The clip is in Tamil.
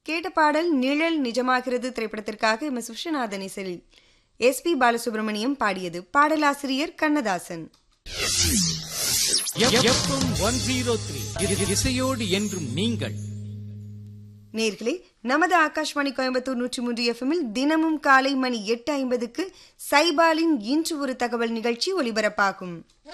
கேட்ட பாடல் நிழல் நிஜமாகிறது திரைப்படத்திற்காக எம். எஸ். விஸ்வநாதன் இசையில் SP பாலசுப்ரமணியம் பாடியது. பாடலாசிரியர் கண்ணதாசன். இசையோடு என்றும் நீங்கள். நேர்களே, நமது ஆகாஷ்வாணி கோயம்புத்தூர் 103 FM தினமும் காலை மணி 8:50க்கு சைபாலின் இன்று ஒரு தகவல் நிகழ்ச்சி ஒலிபரப்பாகும்.